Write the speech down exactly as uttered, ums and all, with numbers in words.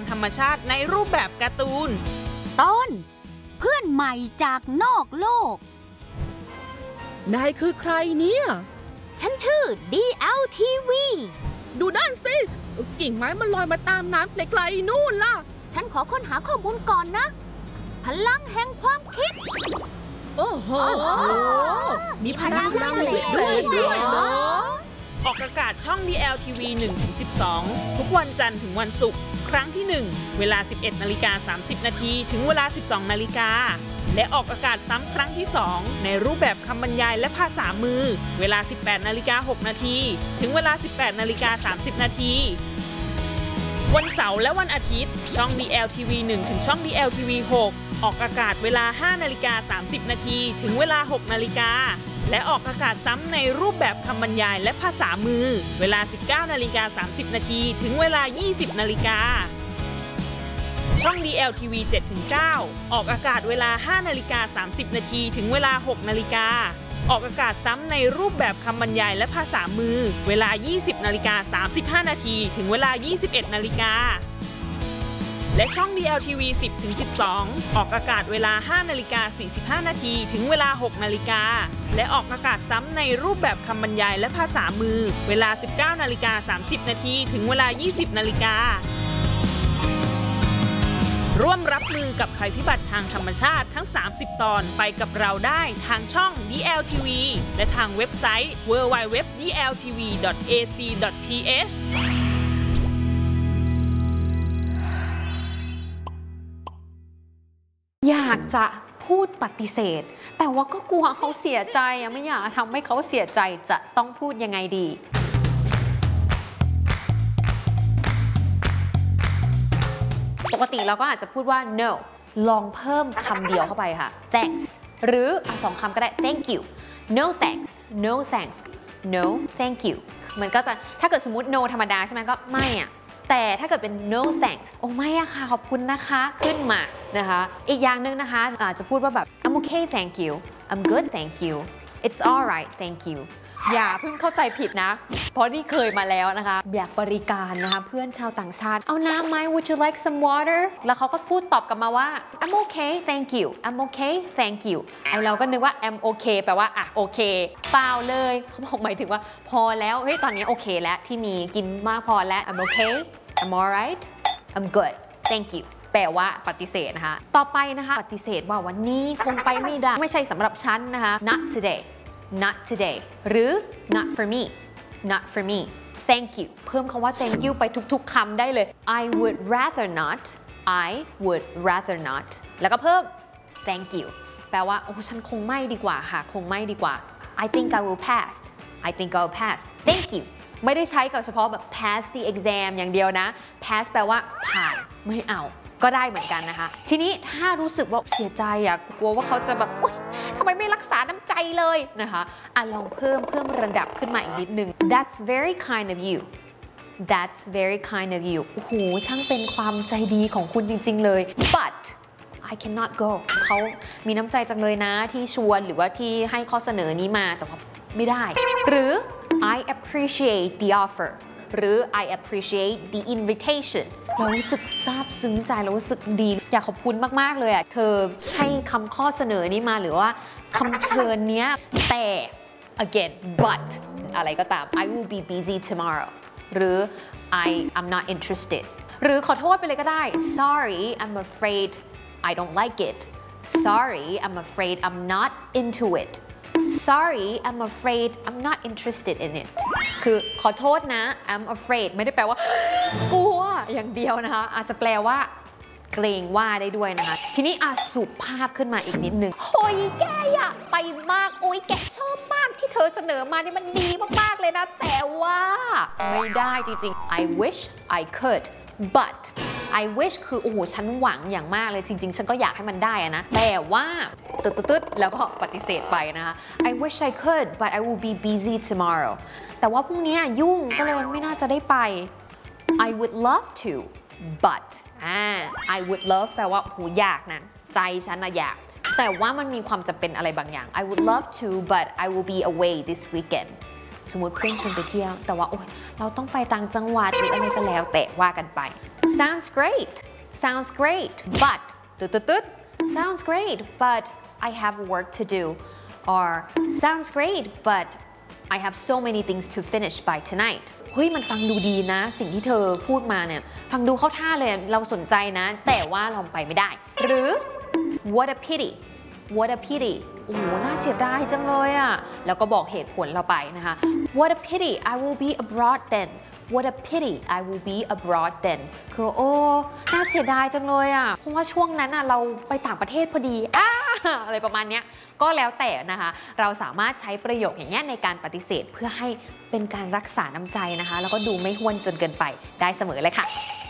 ธรรมชาติในรูปแบบการ์ตูนต้นเพื่อนใหม่จากนอกโลกนายคือใครเนี่ยฉันชื่อ ดี แอล ที วีดูด้านสิกิ่งไม้มันลอยมาตามน้ำไกลๆนู่นล่ะฉันขอค้นหาข้อมูลก่อนนะพลังแห่งความคิดโอ้โหมีพลังพิเศษด้วยเหรอออกอากาศช่อง ดี แอล ที วี หนึ่งถึงสิบสอง ทุกวันจันทร์ถึงวันศุกร์ครั้งที่หนึ่งเวลา สิบเอ็ดนาฬิกาสามสิบนาทีถึงเวลา สิบสองนาฬิกาและออกอากาศซ้ำครั้งที่สองในรูปแบบคำบรรยายและภาษามือเวลา สิบแปดนาฬิกาหกนาทีถึงเวลา สิบแปดนาฬิกาสามสิบนาทีวันเสาร์และวันอาทิตย์ช่อง ดี แอล ที วี หนึ่งถึงช่อง ดี แอล ที วี หกออกอากาศเวลา ห้านาฬิกาสามสิบนาทีถึงเวลา หกนาฬิกาและออกอากาศซ้ำในรูปแบบคำบรรยายและภาษามือเวลา สิบเก้านาฬิกาสามสิบนาทีถึงเวลา ยี่สิบนาฬิกาช่อง ดี แอล ที วี เจ็ดถึงเก้า ออกอากาศเวลา ห้านาฬิกาสามสิบนาทีถึงเวลา หกนาฬิกาออกอากาศซ้ำในรูปแบบคำบรรยายและภาษามือเวลา ยี่สิบนาฬิกาสามสิบห้านาทีถึงเวลา ยี่สิบเอ็ดนาฬิกาและช่อง ดี แอล ที วี สิบถึงสิบสอง ออกอากาศเวลา ห้านาฬิกาสี่สิบห้านาทีถึงเวลา หกนาฬิกาและออกอากาศซ้ำในรูปแบบคำบรรยายและภาษามือเวลา สิบเก้านาฬิกาสามสิบนาทีถึงเวลา ยี่สิบนาฬิการ่วมรับมือกับภัยพิบัติทางธรรมชาติทั้ง สามสิบ ตอนไปกับเราได้ทางช่อง ดี แอล ที วี และทางเว็บไซต์ ดับเบิลยู ดับเบิลยู ดับเบิลยู ดอท ดี แอล ที วี ดอท เอ ซี ดอท ที เอชอยากจะพูดปฏิเสธแต่ว่าก็กลัวเขาเสียใจอะไม่อยากทำให้เขาเสียใจจะต้องพูดยังไงดีปกติเราก็อาจจะพูดว่า no ลองเพิ่มคำเดียวเข้าไปค่ะ thanks หรืออ่ะสองคำก็ได้ thank you no thanks no thanks no thank you มันก็จะถ้าเกิดสมมติ no ธรรมดาใช่ไหมก็ไม่อ่ะแต่ถ้าเกิดเป็น no thanks โอ้ไม่อะค่ะขอบคุณนะคะขึ้นมานะคะอีกอย่างหนึ่งนะคะอาจจะพูดว่าแบบ I'm okay thank you I'm good thank you it's alright thank you อย่าเพิ่งเข้าใจผิดนะเพราะนี่เคยมาแล้วนะคะอยากบริการนะคะเพื่อนชาวต่างชาติเอาน้ำไหม would you like some water แล้วเขาก็พูดตอบกลับมาว่า I'm okay thank you I'm okay thank you ไอเราก็นึกว่า I'm okay แปลว่าอ่ะโอเคเปล่าเลยเขาบอกหมายถึงว่าพอแล้วเฮ้ยตอนนี้โอเคแล้วที่มีกินมากพอแล้ว I'm okay I'm alright I'm good thank you แปลว่าปฏิเสธนะคะต่อไปนะคะปฏิเสธว่าวันนี้คงไปไม่ได้ไม่ใช่สำหรับฉันนะคะ not today not today หรือ not for me not for me thank you เพิ่มคำว่า thank you ไปทุกๆคำได้เลย I would rather not I would rather not แล้วก็เพิ่ม thank you แปลว่าโอ้ฉันคงไม่ดีกว่าค่ะคงไม่ดีกว่า I think I will pass I think I'll pass thank you ไม่ได้ใช้กับเฉพาะแบบ pass the exam อย่างเดียวนะ pass แปลว่าผ่านไม่เอาก็ได้เหมือนกันนะคะทีนี้ถ้ารู้สึกว่าเสียใจอะกลัวว่าเขาจะแบบอุ๊ยทำไมไม่รักษาน้ำใจเลยนะคะอ่ะลองเพิ่มเพิ่มระดับขึ้นมาอีกนิดนึง That's very kind of you That's very kind of you โอ้โหช่างเป็นความใจดีของคุณจริงๆเลย but I cannot go เขามีน้ำใจจังเลยนะที่ชวนหรือว่าที่ให้ข้อเสนอนี้มาแต่ว่าไม่ได้หรือ I appreciate the offer หรือ I appreciate the invitation เรารู้สึกซาบซึ้งใจเรารู้สึกดีอยากขอบคุณมากๆเลยอ่ะเธอให้คำข้อเสนอนี้มาหรือว่าคำเชิญเนี้ยแต่ again but อะไรก็ตาม I will be busy tomorrow หรือ I am not interested หรือขอโทษไปเลยก็ได้ sorry I'm afraid I don't like it sorry I'm afraid I'm not into it sorry I'm afraid I'm not interested in it คือขอโทษนะ I'm afraid ไม่ได้แปลว่ากลัวอย่างเดียวนะคะอาจจะแปลว่าเกรงว่าได้ด้วยนะคะทีนี้อาสุภาพขึ้นมาอีกนิดนึงโอ้ยแกอยากไปมากโอ้ยแกชอบมากที่เธอเสนอมานี่มันดีมากๆเลยนะแต่ว่าไม่ได้จริงๆ I wish I could but I wish คือโอ้โหฉันหวังอย่างมากเลยจริงๆฉันก็อยากให้มันได้อะนะแต่ว่าตึ๊ดๆๆแล้วก็ปฏิเสธไปนะคะ I wish I could but I will be busy tomorrow แต่ว่าพรุ่งนี้ยุ่งก็เลยไม่น่าจะได้ไป I would love to but อ่า I would love แปลว่าโอ้โหอยากนะใจฉันนะอยากแต่ว่ามันมีความจำเป็นอะไรบางอย่าง I would love to but I will be away this weekend สมมติเพื่อนชวนไปเที่ยวแต่ว่าโอ๊ยเราต้องไปต่างจังหวัดหรืออะไรก็แล้วแต่ว่ากันไป sounds great sounds great but ตึ๊ดตึ๊ด sounds great but I have work to do or sounds great but I have so many things to finish by tonight เฮ้ยมันฟังดูดีนะ สิ่งที่เธอพูดมาเนี่ยฟังดูเข้าท่าเลยเราสนใจนะ แต่ว่าเราไปไม่ได้ หรือ what a pity what a pity โอ้โหน่าเสียดายจังเลยอะแล้วก็บอกเหตุผลเราไปนะคะ what a pity I will be abroad then what a pity I will be abroad then คือโอ้น่าเสียดายจังเลยอะเพราะว่าช่วงนั้นอะเราไปต่างประเทศพอดีอ้าอะไรประมาณเนี้ยก็แล้วแต่นะคะเราสามารถใช้ประโยคอย่างเงี้ยในการปฏิเสธเพื่อให้เป็นการรักษาน้ำใจนะคะแล้วก็ดูไม่ห้วนจนเกินไปได้เสมอเลยค่ะ